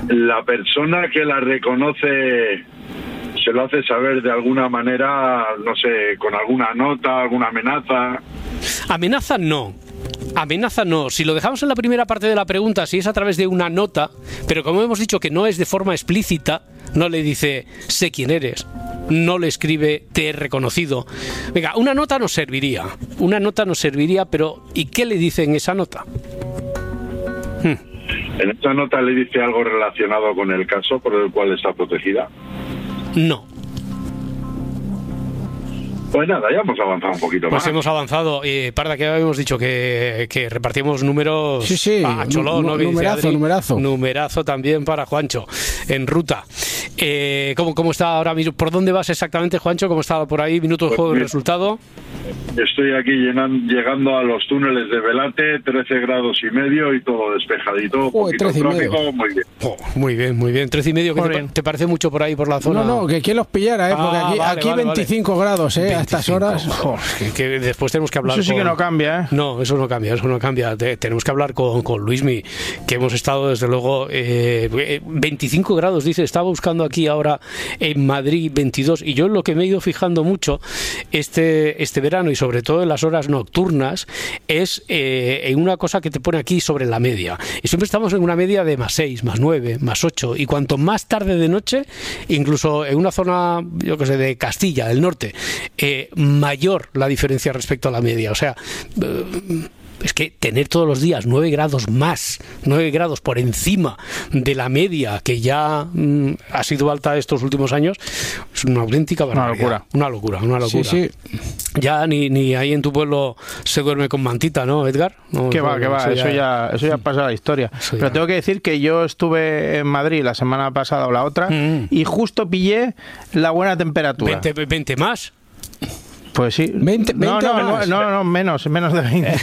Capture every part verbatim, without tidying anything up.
la persona que la reconoce se lo hace saber de alguna manera, no sé, con alguna nota, alguna amenaza. Amenaza no. Amenaza no. Si lo dejamos en la primera parte de la pregunta, si es a través de una nota, pero como hemos dicho que no es de forma explícita, no le dice sé quién eres, no le escribe te he reconocido. Venga, una nota nos serviría. Una nota nos serviría, pero ¿y qué le dice en esa nota? Hmm. ¿En esa nota le dice algo relacionado con el caso por el cual está protegida? No. Pues nada, ya hemos avanzado un poquito pues más. Pues hemos avanzado. Eh, Parda, que habíamos dicho que, que repartimos números sí, sí. a Cholón, ¿no? Numerazo, numerazo. Numerazo también para Juancho, en ruta. Eh, ¿cómo, ¿Cómo está ahora mismo? ¿Por dónde vas exactamente, Juancho? ¿Cómo está por ahí? Minuto de pues juego y mira, resultado. Estoy aquí llenan, llegando a los túneles de Velate, trece grados y medio y todo despejadito. Oh, trece y medio. Muy bien. Oh, muy bien, muy bien. trece y medio, ¿qué te, te parece mucho por ahí, por la zona? No, no, que quien los pillara, ¿eh? Porque ah, aquí, vale, aquí vale, veinticinco vale. grados, ¿eh? veinticinco. A estas horas. Oh, que, que después tenemos que hablar Eso sí con... que no cambia, ¿eh? No, eso no cambia, eso no cambia. Te, tenemos que hablar con, con Luismi, que hemos estado, desde luego, eh, veinticinco grados, dice, estaba buscando aquí ahora en Madrid veintidós, y yo lo que me he ido fijando mucho este, este verano, y sobre todo en las horas nocturnas, es eh, en una cosa que te pone aquí sobre la media. Y siempre estamos en una media de más seis, más nueve, más ocho, y cuanto más tarde de noche, incluso en una zona, yo que sé, de Castilla, del norte, eh, mayor la diferencia respecto a la media. O sea, eh, es que tener todos los días nueve grados más, nueve grados por encima de la media que ya mm, ha sido alta estos últimos años, es una auténtica barbaridad. Una locura. Una locura, una locura. Sí, sí. Ya ni, ni ahí en tu pueblo se duerme con mantita, ¿no, Edgar? No, que va, no, que va, eso ya, eso ya pasa la historia. Pero ya. tengo que decir que yo estuve en Madrid la semana pasada o la otra mm. y justo pillé la buena temperatura. veinte, veinte más. Pues sí. veinte, no, veinte no, no, no, no, menos, menos de veinte.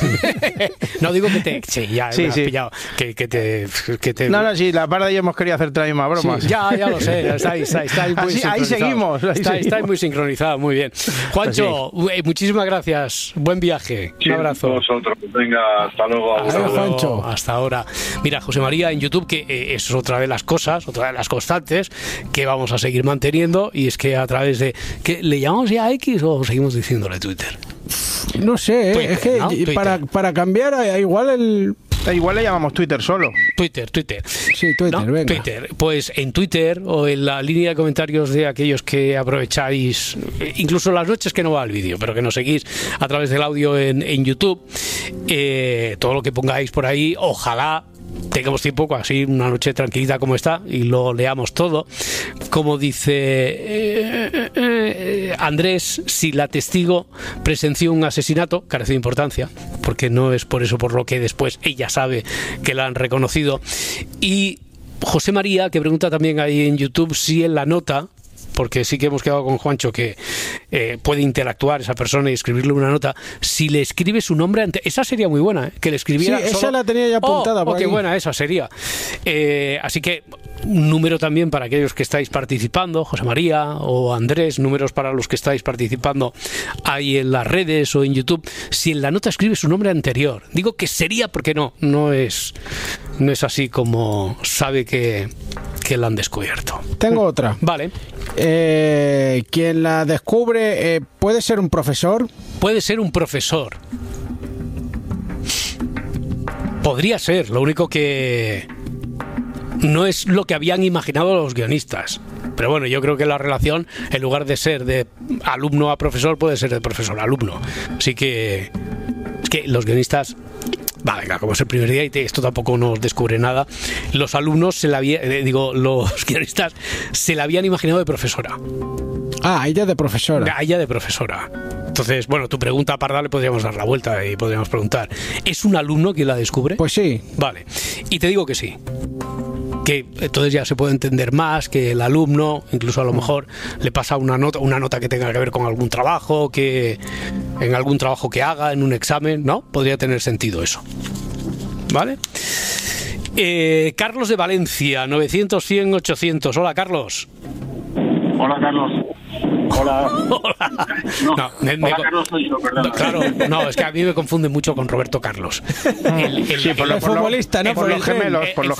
No digo que te... Sí, ya sí, me has sí. pillado. Que, que, te, que te... No, no, sí, la Parda y yo hemos querido hacerte la misma broma. Sí, ya, ya lo sé. Estáis, estáis, estáis muy Así, ahí seguimos. Ahí estáis, seguimos. estáis muy sincronizados, muy bien. Juancho, pues sí. muchísimas gracias. Buen viaje. Sí, un abrazo. Vosotros. Venga, hasta luego. Hasta, Adiós, luego, Juancho. hasta ahora. Mira, José María en YouTube, que eh, es otra de las cosas, otra de las constantes que vamos a seguir manteniendo, y es que a través de... ¿qué, ¿Le llamamos ya X o seguimos diciéndole Twitter? No sé, Twitter, es que ¿no? para, para cambiar igual el... Igual le llamamos Twitter solo. Twitter, Twitter. Sí, Twitter, ¿no? venga. Twitter. Pues en Twitter o en la línea de comentarios de aquellos que aprovecháis, incluso las noches que no va el vídeo, pero que nos seguís a través del audio en, en YouTube, eh, todo lo que pongáis por ahí, ojalá tengamos tiempo, así una noche tranquilita como esta, y lo leamos todo. Como dice eh, eh, Andrés, si la testigo presenció un asesinato, carece de importancia, porque no es por eso por lo que después ella sabe que la han reconocido. Y José María, que pregunta también ahí en YouTube si en la nota, porque sí que hemos quedado con Juancho que eh, puede interactuar esa persona y escribirle una nota, si le escribe su nombre ante... Esa sería muy buena, ¿eh? Que le escribiera... Sí, esa solo... la tenía ya apuntada oh, por oh, qué ahí. buena esa sería. Eh, así que un número también para aquellos que estáis participando, José María o Andrés, números para los que estáis participando ahí en las redes o en YouTube, si en la nota escribe su nombre anterior. Digo que sería porque no, no es, no es así como sabe que, que la han descubierto. Tengo otra. Vale. Eh, quien la descubre eh, puede ser un profesor. Puede ser un profesor. Podría ser, lo único que no es lo que habían imaginado los guionistas. Pero bueno, yo creo que la relación, en lugar de ser de alumno a profesor, puede ser de profesor a alumno. Así que es que los guionistas... Vale, claro, como es el primer día y te, esto tampoco nos descubre nada. Los alumnos se la habían, eh, digo, los guionistas se la habían imaginado de profesora. Ah, ella de profesora. A ella de profesora. Entonces, bueno, tu pregunta, Parda, le podríamos dar la vuelta y podríamos preguntar, ¿es un alumno quien la descubre? Pues sí. Vale, y te digo que sí. Que entonces ya se puede entender más que el alumno, incluso a lo mejor le pasa una nota, una nota que tenga que ver con algún trabajo, que en algún trabajo que haga, en un examen, ¿no? Podría tener sentido eso. ¿Vale? Eh, Carlos de Valencia, novecientos, cien, ochocientos. Hola, Carlos. Hola, Carlos. Hola. Hola. No, No, me, me, hola, Carlos, soy yo, perdón. no, claro, no, es que a mí me confunde mucho con Roberto Carlos. El, el, Sí, por el- lo- El futbolista, ¿no? por Por los el gen. gemelos, el- por el los